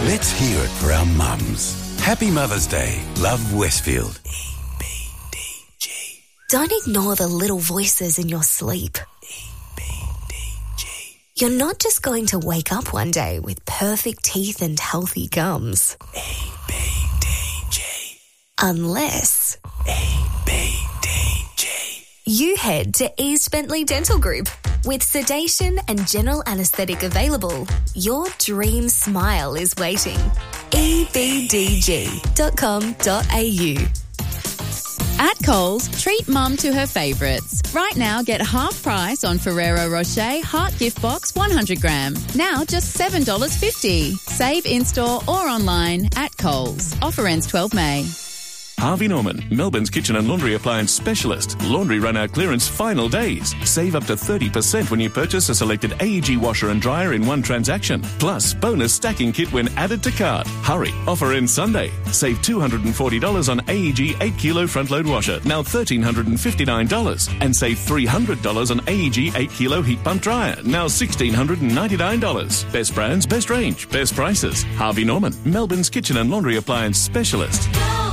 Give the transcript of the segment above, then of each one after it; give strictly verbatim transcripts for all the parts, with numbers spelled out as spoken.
Let's hear it for our mums. Happy Mother's Day. Love, Westfield. E B D G. Don't ignore the little voices in your sleep. E B D G. You're not just going to wake up one day with perfect teeth and healthy gums. E B D G. Unless... E B D G. You head to East Bentley Dental Group. With sedation and general anaesthetic available, your dream smile is waiting. e b d g dot com dot a u. At Coles, treat mum to her favourites. Right now, get half price on Ferrero Rocher Heart Gift Box one hundred gram. Now just seven dollars fifty. Save in-store or online at Coles. Offer ends twelfth of May. Harvey Norman, Melbourne's kitchen and laundry appliance specialist. Laundry run-out clearance final days. Save up to thirty percent when you purchase a selected A E G washer and dryer in one transaction. Plus, bonus stacking kit when added to cart. Hurry, offer ends Sunday. Save two hundred forty dollars on A E G eight kilo front-load washer, now one thousand three hundred fifty-nine dollars. And save three hundred dollars on A E G eight kilo heat pump dryer, now one thousand six hundred ninety-nine dollars. Best brands, best range, best prices. Harvey Norman, Melbourne's kitchen and laundry appliance specialist.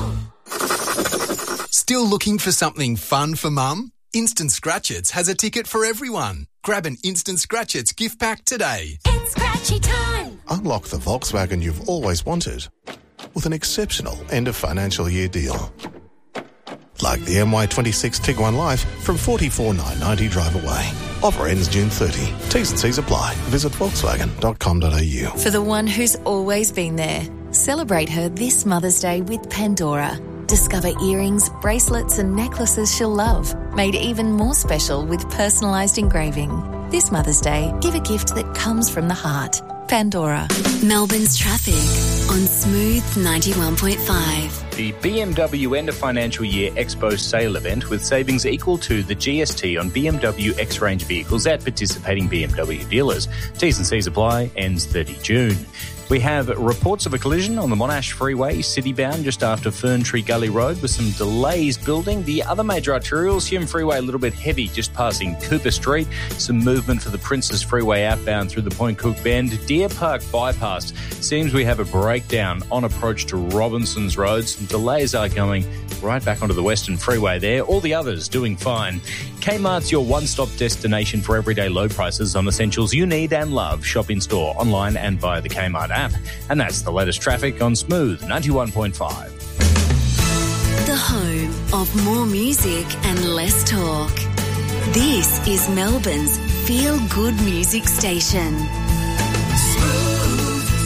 Still looking for something fun for mum? Instant Scratchits has a ticket for everyone. Grab an Instant Scratchits gift pack today. It's Scratchy time! Unlock the Volkswagen you've always wanted with an exceptional end of financial year deal. Like the M Y twenty-six Tiguan Life from forty-four thousand nine hundred ninety drive away. Offer ends June thirtieth. T's and C's apply. Visit volkswagen dot com dot a u. For the one who's always been there, celebrate her this Mother's Day with Pandora. Discover earrings, bracelets and necklaces she'll love, made even more special with personalised engraving. This Mother's Day, give a gift that comes from the heart. Pandora. Melbourne's traffic on Smooth ninety-one point five. The B M W End of Financial Year Expo sale event with savings equal to the G S T on B M W X-Range vehicles at participating B M W dealers. T's and C's apply, ends thirtieth of June. We have reports of a collision on the Monash Freeway, city-bound, just after Fern Tree Gully Road, with some delays building. The other major arterials, Hume Freeway, a little bit heavy, just passing Cooper Street. Some movement for the Princess Freeway outbound through the Point Cook Bend. Deer Park Bypass. Seems we have a breakdown on approach to Robinson's Road. Some delays are going right back onto the Western Freeway there. All the others doing fine. Kmart's your one-stop destination for everyday low prices on essentials you need and love. Shop in-store, online and via the Kmart app. And that's the latest traffic on Smooth ninety-one point five. The home of more music and less talk. This is Melbourne's feel-good music station. Smooth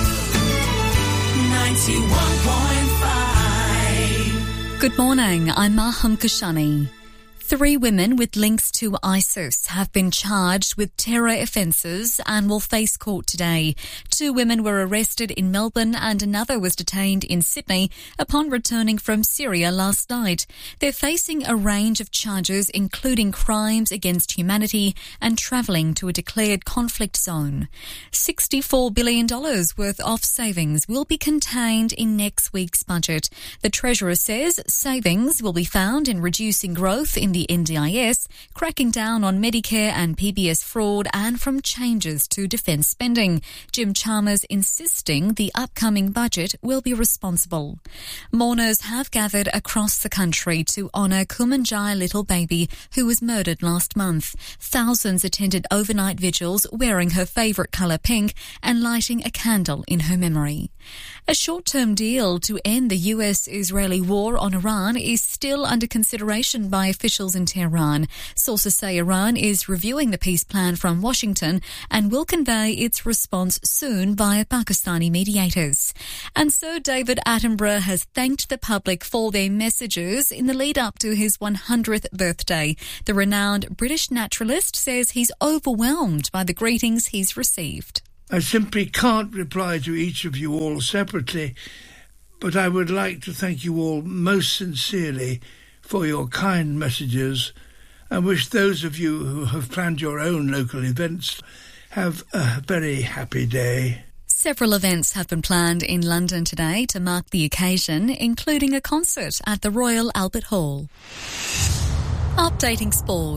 ninety-one point five. Good morning, I'm Maham Kashani. Three women with links to ISIS have been charged with terror offences and will face court today. Two women were arrested in Melbourne and another was detained in Sydney upon returning from Syria last night. They're facing a range of charges including crimes against humanity and travelling to a declared conflict zone. sixty-four billion dollars worth of savings will be contained in next week's budget. The Treasurer says savings will be found in reducing growth in the N D I S, cracking down on Medicare and P B S fraud and from changes to defence spending. Jim Chalmers insisting the upcoming budget will be responsible. Mourners have gathered across the country to honour Kumanjai Little Baby, who was murdered last month. Thousands attended overnight vigils wearing her favourite colour pink and lighting a candle in her memory. A short-term deal to end the U S-Israeli war on Iran is still under consideration by officials in Tehran. Sources say Iran is reviewing the peace plan from Washington and will convey its response soon via Pakistani mediators. And so David Attenborough has thanked the public for their messages in the lead-up to his one hundredth birthday. The renowned British naturalist says he's overwhelmed by the greetings he's received. I simply can't reply to each of you all separately, but I would like to thank you all most sincerely for your kind messages and wish those of you who have planned your own local events have a very happy day. Several events have been planned in London today to mark the occasion, including a concert at the Royal Albert Hall. Updating sport.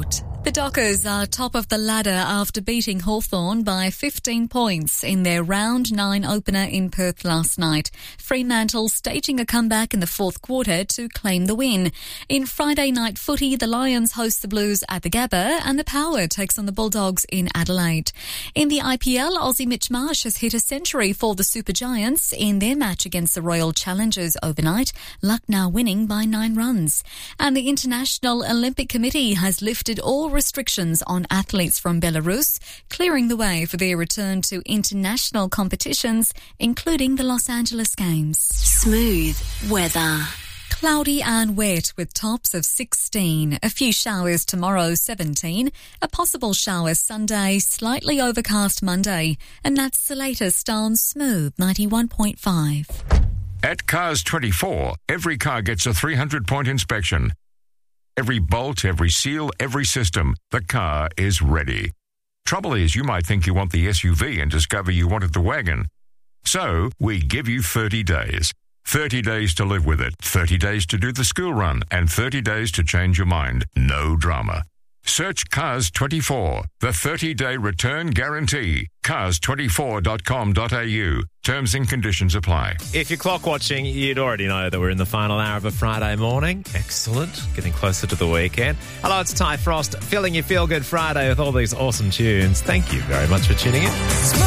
The Dockers are top of the ladder after beating Hawthorn by fifteen points in their round nine opener in Perth last night. Fremantle staging a comeback in the fourth quarter to claim the win. In Friday night footy, the Lions host the Blues at the Gabba and the Power takes on the Bulldogs in Adelaide. In the I P L, Aussie Mitch Marsh has hit a century for the Super Giants in their match against the Royal Challengers overnight, Lucknow winning by nine runs. And the International Olympic Committee has lifted all restrictions on athletes from Belarus, clearing the way for their return to international competitions, including the Los Angeles Games. Smooth weather. Cloudy and wet with tops of sixteen. A few showers tomorrow, seventeen. A possible shower Sunday, slightly overcast Monday. And that's the latest on Smooth ninety-one point five. At Cars twenty-four, every car gets a three hundred point inspection. Every bolt, every seal, every system, the car is ready. Trouble is, you might think you want the S U V and discover you wanted the wagon. So, we give you thirty days. thirty days to live with it, thirty days to do the school run, and thirty days to change your mind. No drama. Search Cars twenty-four, the thirty-day return guarantee. cars twenty-four dot com dot a u. Terms and conditions apply. If you're clock watching, you'd already know that we're in the final hour of a Friday morning. Excellent. Getting closer to the weekend. Hello, it's Ty Frost, filling your feel-good Friday with all these awesome tunes. Thank you very much for tuning in.